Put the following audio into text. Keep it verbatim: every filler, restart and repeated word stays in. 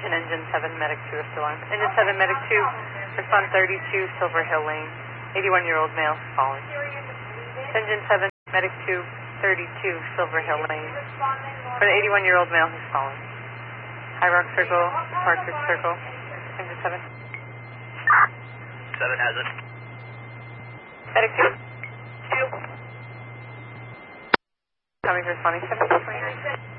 Attention Engine seven, Medic two is still on. Engine seven, Medic two, respond thirty-two, Silver Hill Lane. eighty-one-year-old male falling. Engine seven, Medic two, thirty-two, Silver Hill Lane. For the eighty-one-year-old male who's falling. High Rock Circle, Partridge Circle. Engine seven. seven has it. Medic two. two. Coming to responding seven, twenty-nine.